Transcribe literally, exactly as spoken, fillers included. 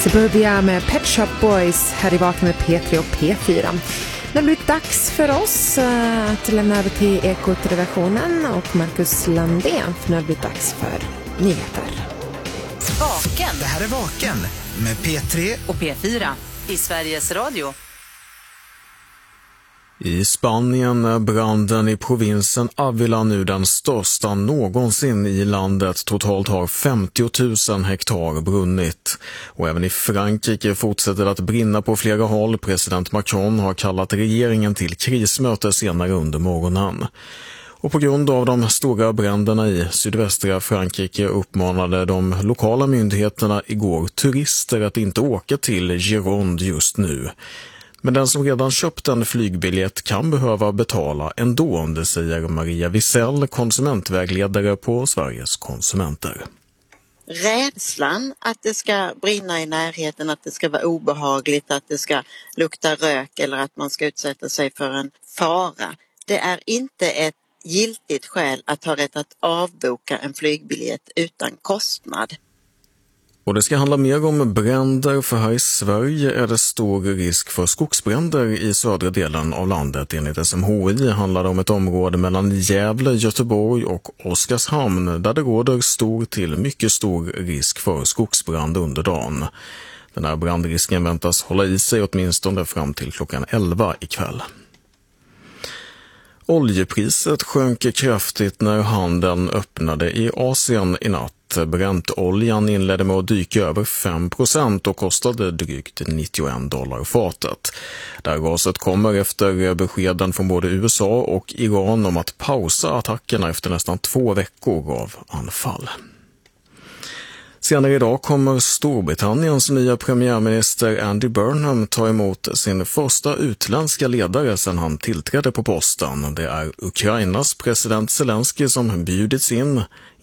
Suburbia med Pet Shop Boys här i Vakna med P tre och P fyra. Det har blivit dags för oss att lämna över till Ekot-redaktionen och Marcus Landén, för nu har det blivit dags för nyheter. Vaken. Det här är Vaken med P tre och P fyra i Sveriges Radio. I Spanien är branden i provinsen Ávila nu den största någonsin i landet. Totalt har femtio tusen hektar brunnit. Och även i Frankrike fortsätter att brinna på flera håll. President Macron har kallat regeringen till krismöte senare under morgonen. Och på grund av de stora bränderna i sydvästra Frankrike uppmanade de lokala myndigheterna igår turister att inte åka till Gironde just nu. Men den som redan köpt en flygbiljett kan behöva betala ändå, det säger Maria Wisell, konsumentvägledare på Sveriges konsumenter. Rädslan att det ska brinna i närheten, att det ska vara obehagligt, att det ska lukta rök eller att man ska utsätta sig för en fara. Det är inte ett giltigt skäl att ha rätt att avboka en flygbiljett utan kostnad. Och det ska handla mer om bränder, för här i Sverige är det stor risk för skogsbränder i södra delen av landet. Enligt S M H I handlar det om ett område mellan Gävle, Göteborg och Oskarshamn där det råder stor till mycket stor risk för skogsbrand under dagen. Den här brandrisken väntas hålla i sig åtminstone fram till klockan elva ikväll. Oljepriset sjönk kraftigt när handeln öppnade i Asien i natt. Bräntoljan inledde med att dyka över fem procent och kostade drygt nittioen dollar fatet. Det här gaset kommer efter beskeden från både U S A och Iran om att pausa attackerna efter nästan två veckor av anfall. Senare idag kommer Storbritanniens nya premiärminister Andy Burnham ta emot sin första utländska ledare sedan han tillträdde på posten. Det är Ukrainas president Zelensky som bjudits in